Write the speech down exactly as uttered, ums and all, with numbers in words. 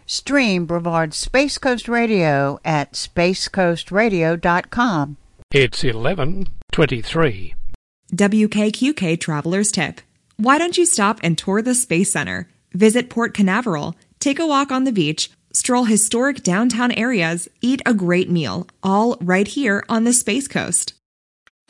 Stream Brevard's Space Coast Radio at space coast radio dot com. It's eleven twenty-three. W K Q K Traveler's Tip. Why don't you stop and tour the Space Center? Visit Port Canaveral, take a walk on the beach, stroll historic downtown areas, eat a great meal, all right here on the Space Coast.